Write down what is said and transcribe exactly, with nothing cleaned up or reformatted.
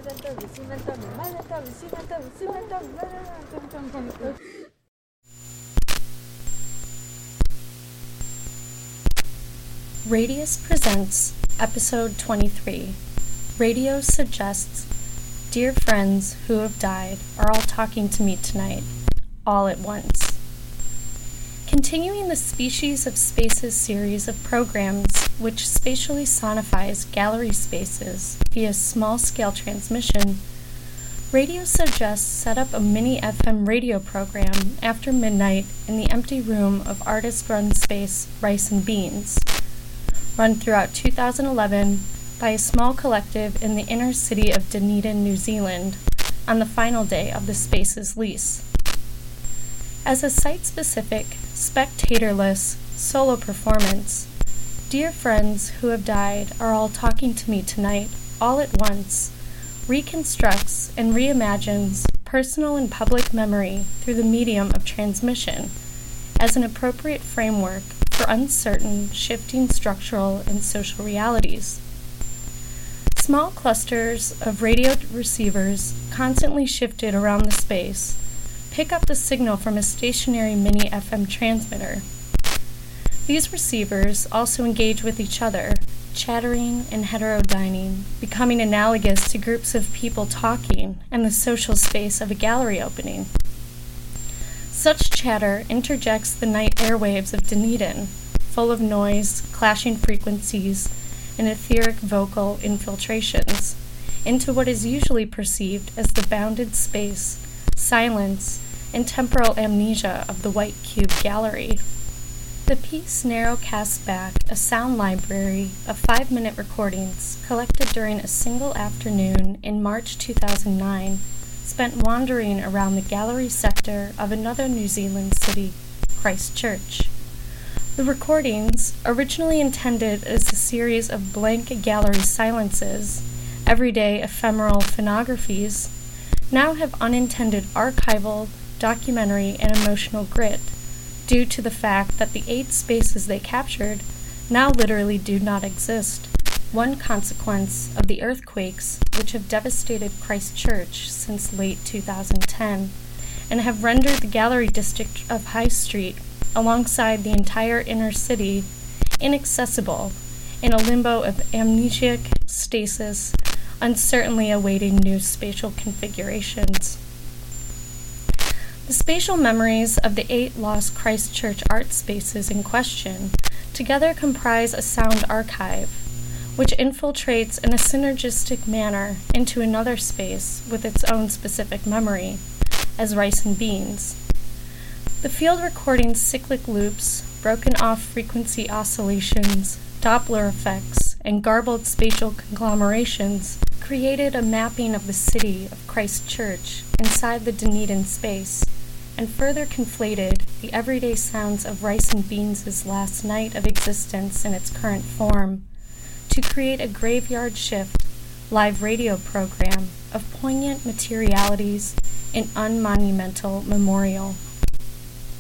Radius presents Episode twenty-three. Radio suggests, dear friends who have died are all talking to me tonight, all at once. Continuing the Species of Spaces series of programs which spatially sonifies gallery spaces via small-scale transmission, Radio Suggests set up a mini F M radio program after midnight in the empty room of artist-run space Rice and Beans, run throughout two thousand eleven by a small collective in the inner city of Dunedin, New Zealand, on the final day of the space's lease. As a site-specific, spectatorless, solo performance, Dear Friends Who Have Died Are All Talking to Me Tonight, all at once, reconstructs and reimagines personal and public memory through the medium of transmission as an appropriate framework for uncertain, shifting structural and social realities. Small clusters of radio receivers constantly shifted around the space pick up the signal from a stationary mini F M transmitter. These receivers also engage with each other, chattering and heterodyning, becoming analogous to groups of people talking and the social space of a gallery opening. Such chatter interjects the night airwaves of Dunedin, full of noise, clashing frequencies, and etheric vocal infiltrations, into what is usually perceived as the bounded space, silence, and temporal amnesia of the White Cube Gallery. The piece narrow casts back a sound library of five-minute recordings collected during a single afternoon in March two thousand nine, spent wandering around the gallery sector of another New Zealand city, Christchurch. The recordings, originally intended as a series of blank gallery silences, everyday ephemeral phonographies, now have unintended archival, documentary, and emotional grit, due to the fact that the eight spaces they captured now literally do not exist, one consequence of the earthquakes which have devastated Christchurch since late two thousand ten, and have rendered the gallery district of High Street, alongside the entire inner city, inaccessible, in a limbo of amnesiac stasis, uncertainly awaiting new spatial configurations. The spatial memories of the eight lost Christchurch art spaces in question together comprise a sound archive, which infiltrates in a synergistic manner into another space with its own specific memory, as Rice and Beans. The field recording's cyclic loops, broken off frequency oscillations, Doppler effects, and garbled spatial conglomerations created a mapping of the city of Christchurch inside the Dunedin space, and further conflated the everyday sounds of Rice and Beans' last night of existence in its current form to create a graveyard shift live radio program of poignant materialities in unmonumental memorial.